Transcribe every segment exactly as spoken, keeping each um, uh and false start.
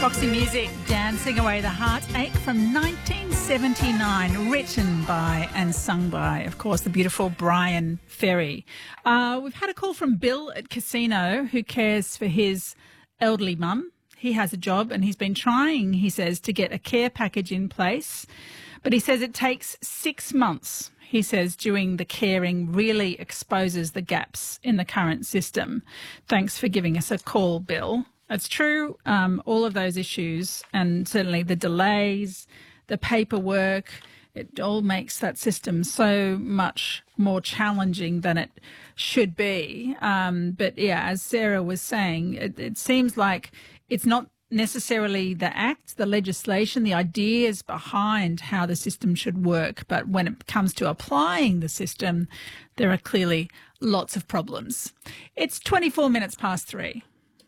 Foxy Music, Dancing Away the Heartache from nineteen seventy-nine, written by and sung by, of course, the beautiful Brian Ferry. Uh, we've had a call from Bill at Casino, who cares for his elderly mum. He has a job and he's been trying, he says, to get a care package in place, but he says it takes six months. He says doing the caring really exposes the gaps in the current system. Thanks for giving us a call, Bill. It's true, um, all of those issues, and certainly the delays, the paperwork, it all makes that system so much more challenging than it should be. Um, but, yeah, as Sarah was saying, it, it seems like it's not necessarily the act, the legislation, the ideas behind how the system should work, but when it comes to applying the system, there are clearly lots of problems. It's twenty-four minutes past three.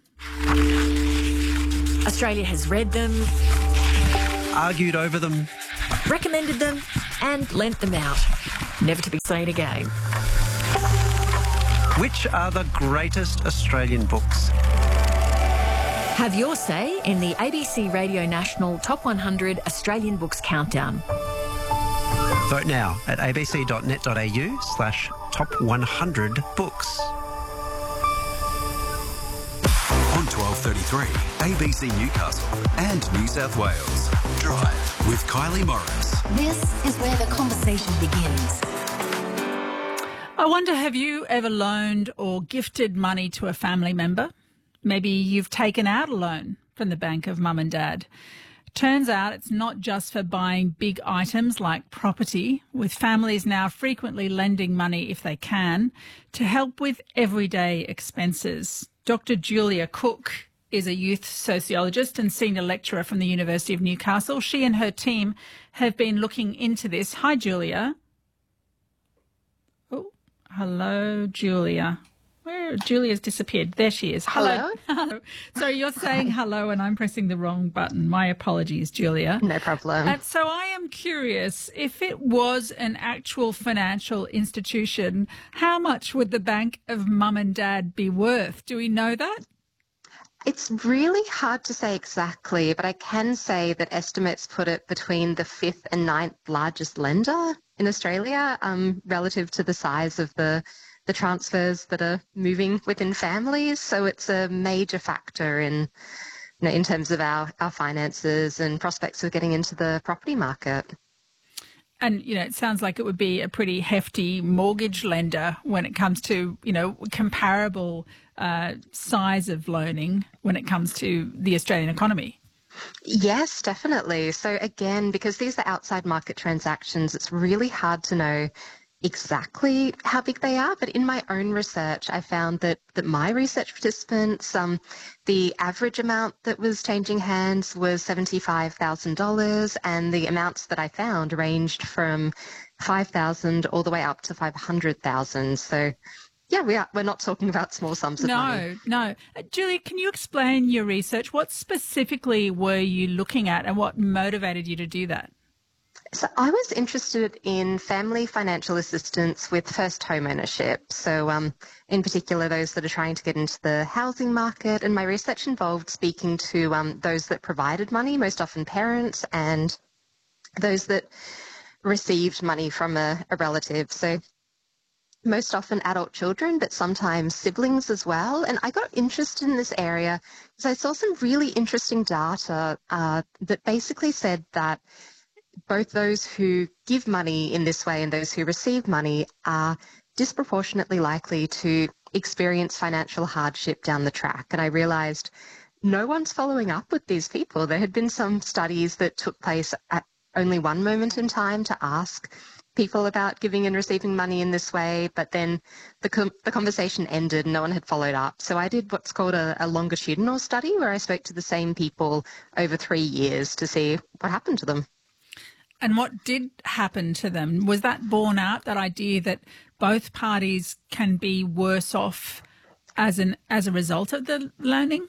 Australia has read them, argued over them, recommended them and lent them out, never to be seen again. Which are the greatest Australian books? Have your say in the A B C Radio National Top one hundred Australian Books Countdown. Vote now at abc.net.au slash top 100 books. On twelve thirty-three, A B C Newcastle and New South Wales. Drive with Kylie Morris. This is where the conversation begins. I wonder, have you ever loaned or gifted money to a family member? Maybe you've taken out a loan from the bank of mum and dad. Turns out it's not just for buying big items like property, with families now frequently lending money if they can to help with everyday expenses. Doctor Julia Cook is a youth sociologist and senior lecturer from the University of Newcastle. She and her team have been looking into this. Hi, Julia. Oh, hello, Julia. Where Julia's disappeared. There she is. Hello. Hello. So you're saying hello and I'm pressing the wrong button. My apologies, Julia. No problem. And so I am curious, if it was an actual financial institution, how much would the bank of mum and dad be worth? Do we know that? It's really hard to say exactly, but I can say that estimates put it between the fifth and ninth largest lender in Australia, um, relative to the size of the the transfers that are moving within families. So it's a major factor in, you know, in terms of our, our finances and prospects of getting into the property market. And, you know, it sounds like it would be a pretty hefty mortgage lender when it comes to, you know, comparable uh, size of loaning when it comes to the Australian economy. Yes, definitely. So again, because these are outside market transactions, it's really hard to know exactly how big they are, but in my own research, I found that that my research participants, um, the average amount that was changing hands was seventy-five thousand dollars, and the amounts that I found ranged from five thousand dollars all the way up to five hundred thousand dollars. So, yeah, we are, we're not talking about small sums of no, money. No, no. Uh, Julia, can you explain your research? What specifically were you looking at and what motivated you to do that? So I was interested in family financial assistance with first home ownership. So um, in particular, those that are trying to get into the housing market. And my research involved speaking to um, those that provided money, most often parents, and those that received money from a, a relative. So most often adult children, but sometimes siblings as well. And I got interested in this area because I saw some really interesting data uh, that basically said that both those who give money in this way and those who receive money are disproportionately likely to experience financial hardship down the track. And I realised no one's following up with these people. There had been some studies that took place at only one moment in time to ask people about giving and receiving money in this way, but then the, com- the conversation ended and no one had followed up. So I did what's called a, a longitudinal study where I spoke to the same people over three years to see what happened to them. And what did happen to them? Was that borne out, that idea that both parties can be worse off as an as a result of the loaning?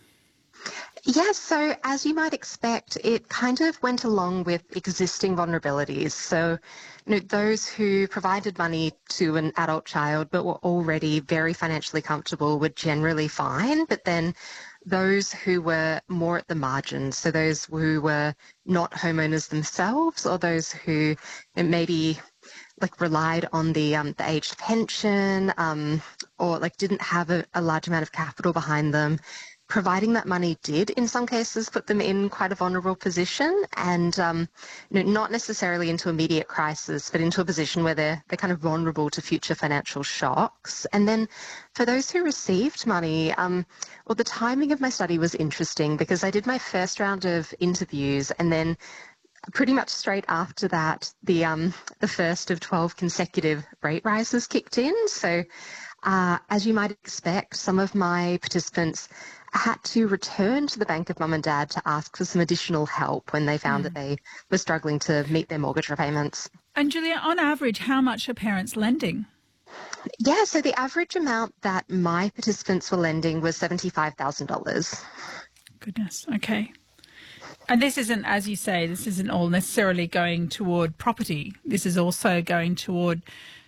Yes, so as you might expect, it kind of went along with existing vulnerabilities. So, you know, those who provided money to an adult child but were already very financially comfortable were generally fine. But then those who were more at the margins, so those who were not homeowners themselves, or those who maybe like relied on the um, the aged pension, um, or like didn't have a, a large amount of capital behind them. Providing that money did, in some cases, put them in quite a vulnerable position, and um, you know, not necessarily into immediate crisis, but into a position where they're they're kind of vulnerable to future financial shocks. And then, for those who received money, um, well, the timing of my study was interesting because I did my first round of interviews, and then pretty much straight after that, the um, the first of twelve consecutive rate rises kicked in. So, uh, as you might expect, some of my participants had to return to the bank of mum and dad to ask for some additional help when they found mm. that they were struggling to meet their mortgage repayments. And Julia, on average, how much are parents lending? Yeah, so the average amount that my participants were lending was seventy-five thousand dollars. Goodness, okay. And this isn't, as you say, this isn't all necessarily going toward property. This is also going toward